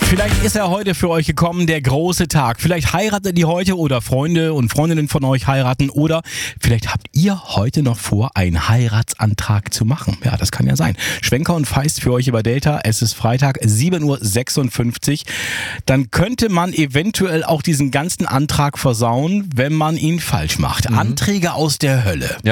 Vielleicht ist er heute für euch gekommen, der große Tag. Vielleicht heiratet ihr heute oder Freunde und Freundinnen von euch heiraten oder vielleicht habt ihr heute noch vor, einen Heiratsantrag zu machen. Ja, das kann ja sein. Schwenker und Feist für euch über Delta. Es ist Freitag, 7.56 Uhr. Dann könnte man eventuell auch diesen ganzen Antrag versauen, wenn man ihn falsch macht. Anträge aus der Hölle.